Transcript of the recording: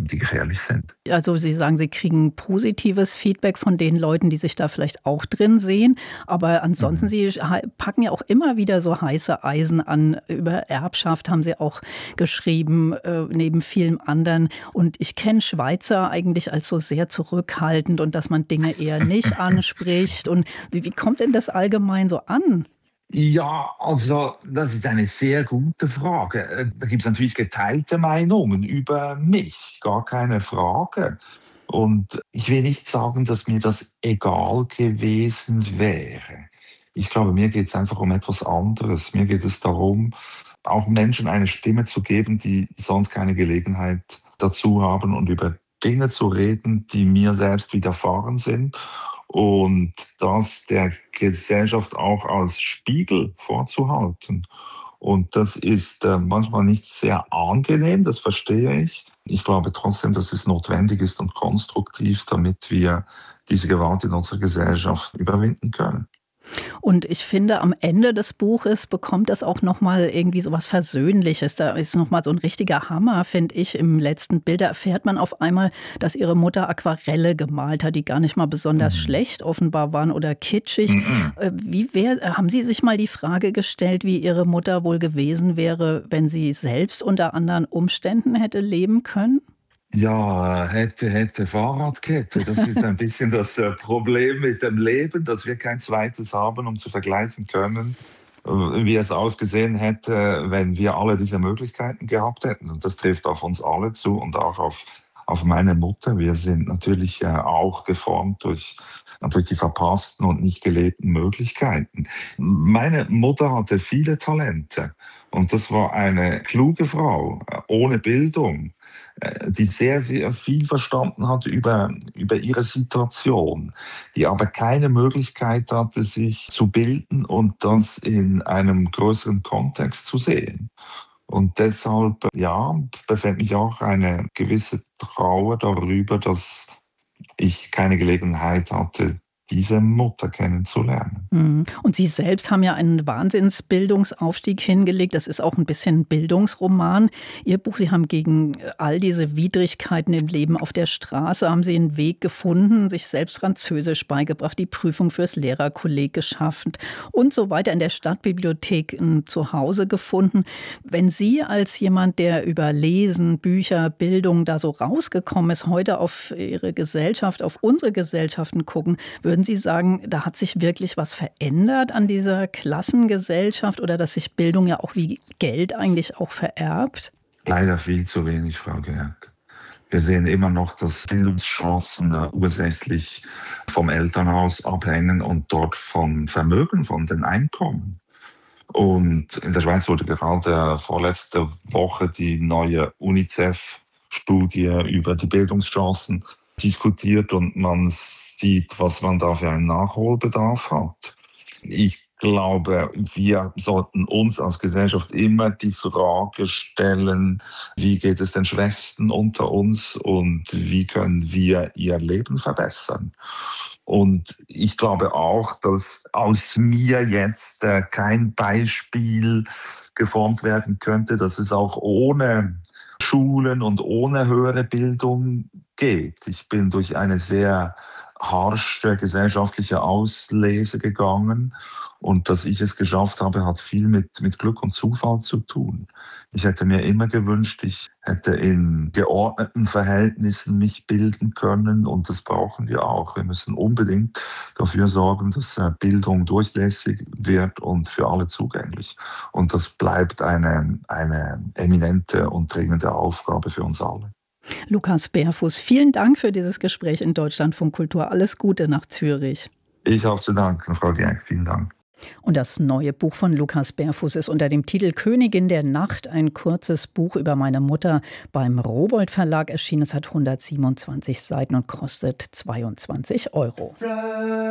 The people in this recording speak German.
die gefährlich sind. Also Sie sagen, Sie kriegen positives Feedback von den Leuten, die sich da vielleicht auch drin sehen. Aber ansonsten, Mhm. Sie packen ja auch immer wieder so heiße Eisen an. Über Erbschaft haben Sie auch geschrieben, neben vielem anderen. Und ich kenne Schweizer eigentlich als so sehr zurückhaltend und dass man Dinge eher nicht anspricht. Und wie kommt denn das allgemein so an? Ja, also das ist eine sehr gute Frage. Da gibt es natürlich geteilte Meinungen über mich, gar keine Frage. Und ich will nicht sagen, dass mir das egal gewesen wäre. Ich glaube, mir geht es einfach um etwas anderes. Mir geht es darum, auch Menschen eine Stimme zu geben, die sonst keine Gelegenheit dazu haben und über Dinge zu reden, die mir selbst widerfahren sind und das der Gesellschaft auch als Spiegel vorzuhalten. Und das ist manchmal nicht sehr angenehm, das verstehe ich. Ich glaube trotzdem, dass es notwendig ist und konstruktiv, damit wir diese Gewalt in unserer Gesellschaft überwinden können. Und ich finde, am Ende des Buches bekommt das auch noch mal irgendwie so was Versöhnliches. Da ist noch mal so ein richtiger Hammer, finde ich, im letzten Bild. Da erfährt man auf einmal, dass ihre Mutter Aquarelle gemalt hat, die gar nicht mal besonders Mhm. schlecht offenbar waren oder kitschig. Mhm. Haben Sie sich mal die Frage gestellt, wie Ihre Mutter wohl gewesen wäre, wenn sie selbst unter anderen Umständen hätte leben können? Ja, hätte Fahrradkette. Das ist ein bisschen das Problem mit dem Leben, dass wir kein zweites haben, um zu vergleichen können, wie es ausgesehen hätte, wenn wir alle diese Möglichkeiten gehabt hätten. Und das trifft auf uns alle zu und auch auf meine Mutter. Wir sind natürlich auch geformt durch die verpassten und nicht gelebten Möglichkeiten. Meine Mutter hatte viele Talente und das war eine kluge Frau, ohne Bildung, die sehr, sehr viel verstanden hat über ihre Situation, die aber keine Möglichkeit hatte, sich zu bilden und das in einem größeren Kontext zu sehen. Und deshalb, ja, befällt mich auch eine gewisse Trauer darüber, dass ich keine Gelegenheit hatte, diese Mutter kennenzulernen. Mhm. Und Sie selbst haben ja einen Wahnsinnsbildungsaufstieg hingelegt. Das ist auch ein bisschen 'n Bildungsroman. Ihr Buch, Sie haben gegen all diese Widrigkeiten im Leben auf der Straße haben Sie 'n Weg gefunden, sich selbst Französisch beigebracht, die Prüfung fürs Lehrerkolleg geschafft und so weiter, in der Stadtbibliothek 'n Zuhause gefunden. Wenn Sie als jemand, der über Lesen, Bücher, Bildung da so rausgekommen ist, heute auf Ihre Gesellschaft, auf unsere Gesellschaften gucken, würden Sie sagen, da hat sich wirklich was verändert an dieser Klassengesellschaft oder dass sich Bildung ja auch wie Geld eigentlich auch vererbt? Leider viel zu wenig, Frau Gerg. Wir sehen immer noch, dass Bildungschancen ursächlich vom Elternhaus abhängen und dort vom Vermögen, von den Einkommen. Und in der Schweiz wurde gerade vorletzte Woche die neue UNICEF-Studie über die Bildungschancen diskutiert und man sieht, was man da für einen Nachholbedarf hat. Ich glaube, wir sollten uns als Gesellschaft immer die Frage stellen, wie geht es den Schwächsten unter uns und wie können wir ihr Leben verbessern? Und ich glaube auch, dass aus mir jetzt kein Beispiel geformt werden könnte, dass es auch ohne Schulen und ohne höhere Bildung geht. Ich bin durch eine sehr harsche gesellschaftliche Auslese gegangen und dass ich es geschafft habe, hat viel mit Glück und Zufall zu tun. Ich hätte mir immer gewünscht, ich hätte in geordneten Verhältnissen mich bilden können und das brauchen wir auch. Wir müssen unbedingt dafür sorgen, dass Bildung durchlässig wird und für alle zugänglich. Und das bleibt eine eminente und dringende Aufgabe für uns alle. Lukas Berfuß, vielen Dank für dieses Gespräch in Deutschlandfunk Kultur. Alles Gute nach Zürich. Ich habe zu danken, Frau Dierk. Vielen Dank. Und das neue Buch von Lukas Berfuß ist unter dem Titel Königin der Nacht, ein kurzes Buch über meine Mutter, beim Rowohlt Verlag erschienen. Es hat 127 Seiten und kostet 22 Euro.